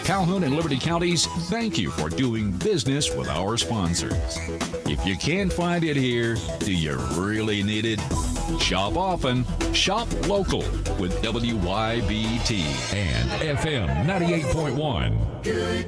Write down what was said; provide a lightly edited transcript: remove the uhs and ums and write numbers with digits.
Calhoun and Liberty Counties, thank you for doing business with our sponsors. If you can't find it here, do you really need it? Shop often, shop local with WYBT and FM 98.1.